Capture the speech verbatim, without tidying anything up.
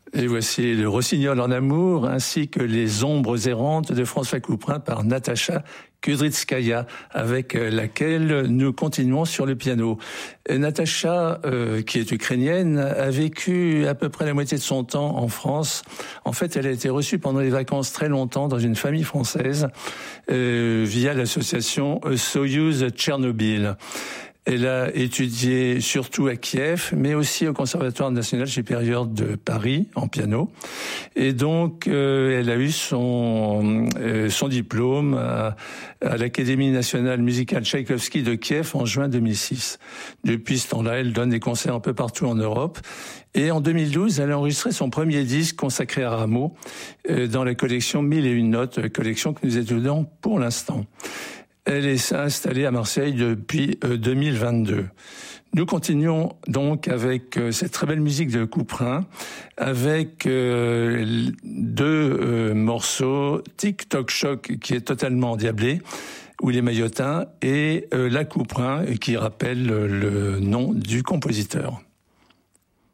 Et voici le Rossignol en amour, ainsi que les ombres errantes de François Couperin par Natacha Kudrytskaya, avec laquelle nous continuons sur le piano. Natacha, euh, qui est ukrainienne, a vécu à peu près la moitié de son temps en France. En fait, elle a été reçue pendant les vacances très longtemps dans une famille française euh, via l'association Soyouz Tchernobyl. Elle a étudié surtout à Kiev, mais aussi au Conservatoire national supérieur de Paris, en piano. Et donc, euh, elle a eu son, euh, son diplôme à, à l'Académie nationale musicale Tchaïkovski de Kiev en juin deux mille six. Depuis ce temps-là, elle donne des concerts un peu partout en Europe. Et en deux mille douze, elle a enregistré son premier disque consacré à Rameau euh, dans la collection Mille et une notes, collection que nous étudions pour l'instant. Elle est installée à Marseille depuis deux mille vingt-deux. Nous continuons donc avec cette très belle musique de Couperin, avec euh, deux euh, morceaux, Tic Toc Choc, qui est totalement endiablé, ou les Maillotins, et euh, La Couperin, qui rappelle le nom du compositeur.